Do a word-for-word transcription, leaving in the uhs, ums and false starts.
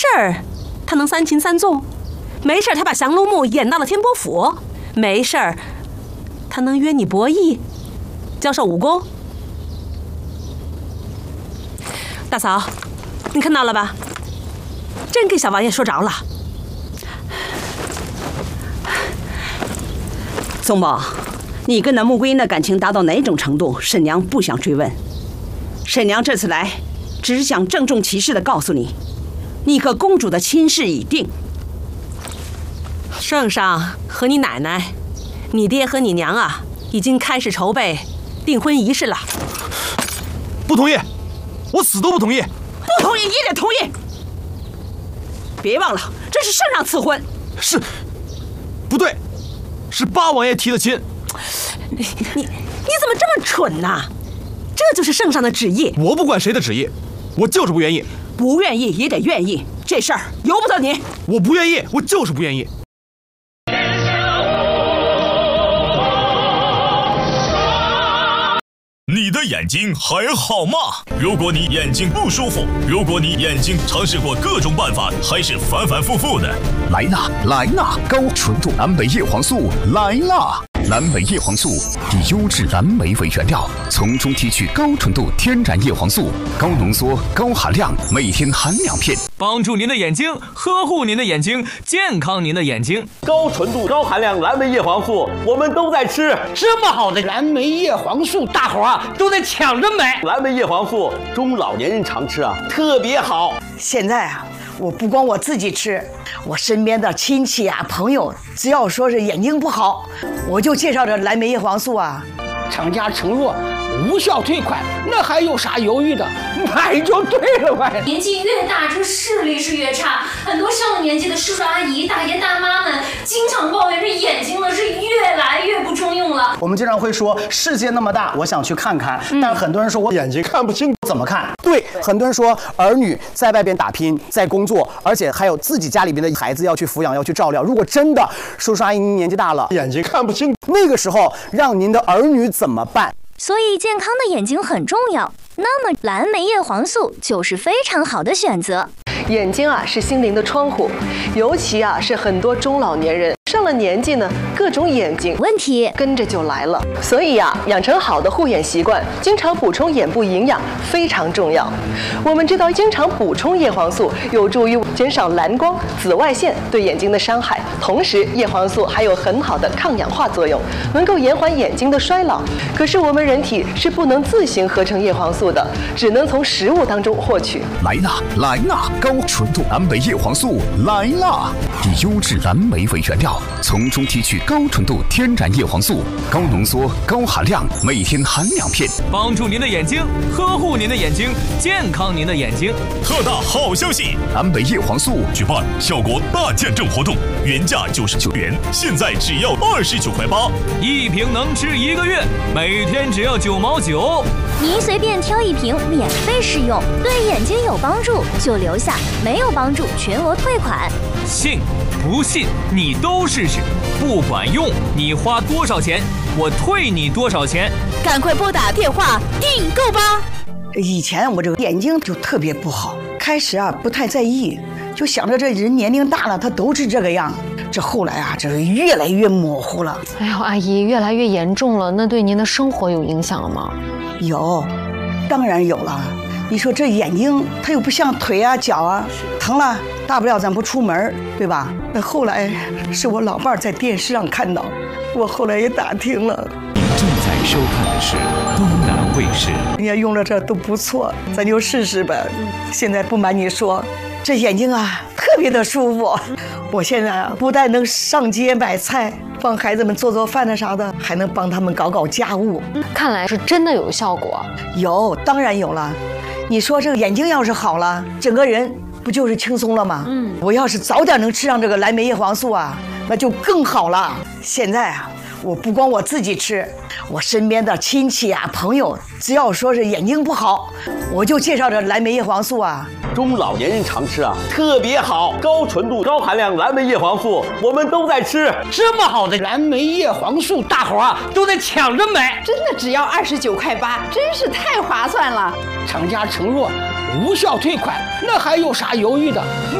事儿，他能三擒三纵；没事儿，他把降龙木演到了天波府；没事儿，他能约你博弈，教授武功。大嫂，你看到了吧？真给小王爷说着了。 宗宝，你跟那穆桂英的感情达到哪种程度，沈娘不想追问。沈娘这次来，只是想郑重其事地告诉你，你和公主的亲事已定。 圣上和你奶奶、你爹和你娘啊，已经开始筹备订婚仪式了。 不同意，我死都不同意。 不同意也得同意。别忘了，这是圣上赐婚。 是，不对，是八王爷提的亲。 你你你怎么这么蠢呢？这就是圣上的旨意。 我不管谁的旨意，我就是不愿意。 不愿意也得愿意，这事儿由不得你。 我不愿意，我就是不愿意。 你的眼睛还好吗？如果你眼睛不舒服，如果你眼睛尝试过各种办法，还是反反复复的， 来啦来啦，高纯度蓝莓叶黄素来啦！蓝莓叶黄素以优质蓝莓为原料，从中提取高纯度天然叶黄素，高浓缩、高含量，每天含两片， 帮助您的眼睛，呵护您的眼睛，健康您的眼睛。 高纯度、高含量蓝莓叶黄素，我们都在吃。 这么好的蓝莓叶黄素，大伙儿啊都在抢着买。 蓝莓叶黄素，中老年人常吃啊，特别好。 现在啊，我不光我自己吃，我身边的亲戚啊、朋友，只要说是眼睛不好，我就介绍这蓝莓叶黄素啊。 厂家承诺无效退款，那还有啥犹豫的？买就对了呗。 年纪越大，这视力是越差。很多上了年纪的叔叔阿姨、大爷大妈们，经常抱怨这眼睛呢是越来越不中用了。 我们经常会说，世界那么大，我想去看看。嗯、但很多人说我眼睛看不清，怎么看？对，很多人说儿女在外边打拼，在工作，而且还有自己家里边的孩子要去抚养，要去照料。如果真的叔叔阿姨您年纪大了，眼睛看不清，那个时候让您的儿女怎么办？ 所以健康的眼睛很重要，那么蓝莓叶黄素就是非常好的选择。 眼睛啊是心灵的窗户，尤其啊是很多中老年人上了年纪呢，各种眼睛问题跟着就来了。所以啊，养成好的护眼习惯，经常补充眼部营养非常重要。我们知道，经常补充叶黄素有助于减少蓝光、紫外线对眼睛的伤害，同时叶黄素还有很好的抗氧化作用，能够延缓眼睛的衰老。可是我们人体是不能自行合成叶黄素的，只能从食物当中获取。 来啦来啦，高纯度蓝莓叶黄素来啦！以优质蓝莓为原料，从中提取高纯度天然叶黄素，高浓缩、高含量，每天含两片， 帮助您的眼睛，呵护您的眼睛，健康您的眼睛。 特大好消息！ 蓝莓叶黄素举办效果大见证活动，原价九十九元，现在只要二十九块八， 一瓶能吃一个月，每天只要九毛九。 您随便挑一瓶，免费试用，对眼睛有帮助就留下，没有帮助全额退款。 信不信你都试试，不管用你花多少钱，我退你多少钱。 赶快拨打电话订购吧。 以前我这个眼睛就特别不好，开始啊不太在意，就想着这人年龄大了，他都是这个样。这后来啊，这是越来越模糊了。 哎呦，阿姨，越来越严重了，那对您的生活有影响了吗？ 有，当然有了。你说这眼睛，它又不像腿啊、脚啊，疼了，大不了咱不出门，对吧？那后来是我老伴儿在电视上看到，我后来也打听了。 您正在收看的是东南卫视。 人家用了这都不错，咱就试试呗。现在不瞒你说，这眼睛啊特别的舒服。我现在啊不但能上街买菜，帮孩子们做做饭的啥的，还能帮他们搞搞家务。 看来是真的有效果。 有，当然有了。你说这个眼睛要是好了，整个人不就是轻松了吗？嗯，我要是早点能吃上这个蓝莓叶黄素啊，那就更好了。现在啊，我不光我自己吃，我身边的亲戚啊、朋友，只要说是眼睛不好，我就介绍这蓝莓叶黄素啊。 中老年人常吃啊，特别好，高纯度、高含量蓝莓叶黄素，我们都在吃。 这么好的蓝莓叶黄素，大伙儿啊都在抢着买， 真的只要二十九块八，真是太划算了。 厂家承诺无效退款，那还有啥犹豫的？